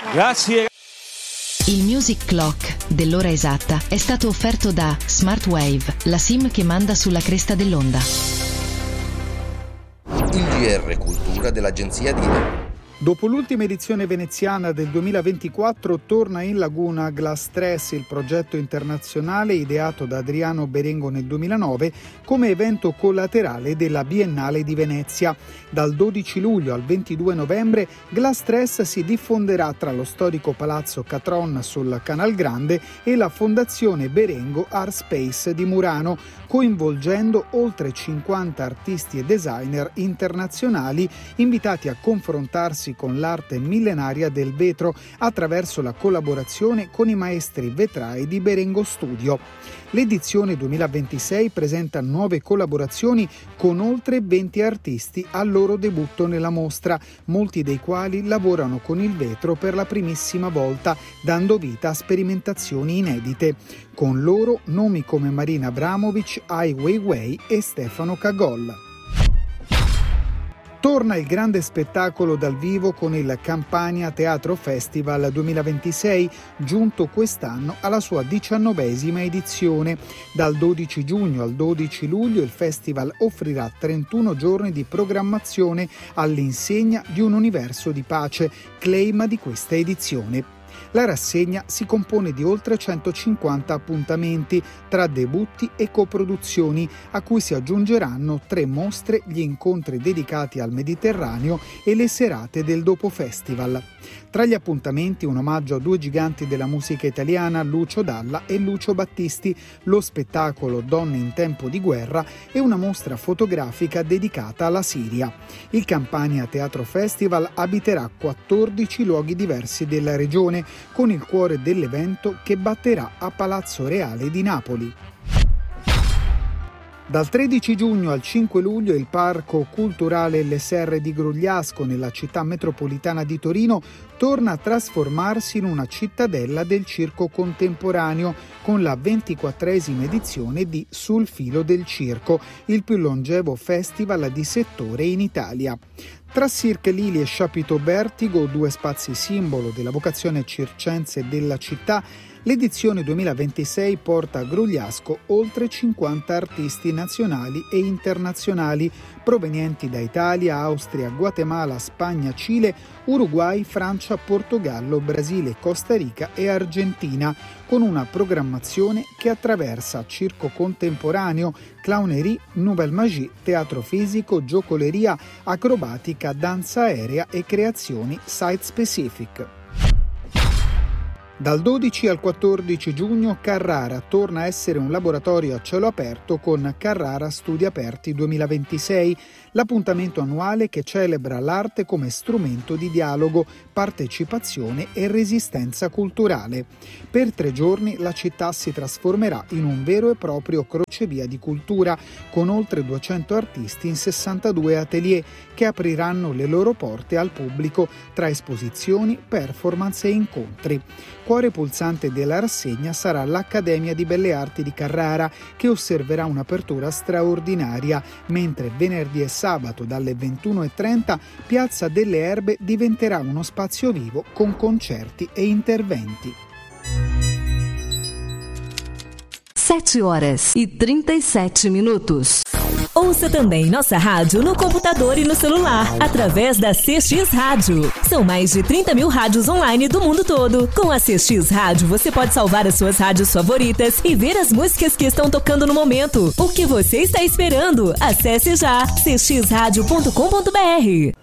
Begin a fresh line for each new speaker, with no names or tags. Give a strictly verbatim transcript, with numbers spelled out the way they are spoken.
Grazie.
Il Music Clock dell'ora esatta è stato offerto da Smartwave, la SIM che manda sulla cresta dell'onda.
Il G R Cultura dell'agenzia Dire.
Dopo l'ultima edizione veneziana del duemilaventiquattro torna in Laguna Glass Stress, il progetto internazionale ideato da Adriano Berengo nel duemilanove come evento collaterale della Biennale di Venezia. Dal dodici luglio al ventidue novembre Glass Stress si diffonderà tra lo storico Palazzo Catron sul Canal Grande e la Fondazione Berengo Art Space di Murano, coinvolgendo oltre cinquanta artisti e designer internazionali invitati a confrontarsi con l'arte millenaria del vetro attraverso la collaborazione con i maestri vetrai di Berengo Studio. L'edizione duemilaventisei presenta nuove collaborazioni con oltre venti artisti al loro debutto nella mostra, molti dei quali lavorano con il vetro per la primissima volta, dando vita a sperimentazioni inedite. Con loro nomi come Marina Abramovic, Ai Weiwei e Stefano Cagol. Torna il grande spettacolo dal vivo con il Campania Teatro Festival duemilaventisei, giunto quest'anno alla sua diciannovesima edizione. Dal dodici giugno al dodici luglio il festival offrirà trentuno giorni di programmazione all'insegna di un universo di pace, claim di questa edizione. La rassegna si compone di oltre centocinquanta appuntamenti tra debutti e coproduzioni, a cui si aggiungeranno tre mostre, gli incontri dedicati al Mediterraneo e le serate del Dopo Festival. Tra gli appuntamenti un omaggio a due giganti della musica italiana, Lucio Dalla e Lucio Battisti, lo spettacolo Donne in tempo di guerra e una mostra fotografica dedicata alla Siria. Il Campania Teatro Festival abiterà quattordici luoghi diversi della regione, con il cuore dell'evento che batterà a Palazzo Reale di Napoli. Dal tredici giugno al cinque luglio il Parco Culturale L S R di Grugliasco, nella città metropolitana di Torino, torna a trasformarsi in una cittadella del circo contemporaneo con la ventiquattresima edizione di Sul Filo del Circo, il più longevo festival di settore in Italia. Tra Cirque Lili e Chapiteau Bertigo, due spazi simbolo della vocazione circense della città, l'edizione duemilaventisei porta a Grugliasco oltre cinquanta artisti nazionali e internazionali provenienti da Italia, Austria, Guatemala, Spagna, Cile, Uruguay, Francia, Portogallo, Brasile, Costa Rica e Argentina, con una programmazione che attraversa circo contemporaneo, clownerie, nouvelle magie, teatro fisico, giocoleria, acrobatica, danza aerea e creazioni site-specific. Dal dodici al quattordici giugno Carrara torna a essere un laboratorio a cielo aperto con Carrara Studi Aperti duemilaventisei, l'appuntamento annuale che celebra l'arte come strumento di dialogo, partecipazione e resistenza culturale. Per tre giorni la città si trasformerà in un vero e proprio crocevia di cultura, con oltre duecento artisti in sessantadue atelier che apriranno le loro porte al pubblico tra esposizioni, performance e incontri. Cuore pulsante della rassegna sarà l'Accademia di Belle Arti di Carrara, che osserverà un'apertura straordinaria, mentre venerdì e sabato dalle ventuno e trenta Piazza delle Erbe diventerà uno spazio vivo con concerti e interventi.
sete horas e trinta e sete minutos. Ouça também nossa rádio no computador e no celular, através da C X Rádio. São mais de trinta mil rádios online do mundo todo. Com a C X Rádio, você pode salvar as suas rádios favoritas e ver as músicas que estão tocando no momento. O que você está esperando? Acesse já c x rádio ponto com ponto b r.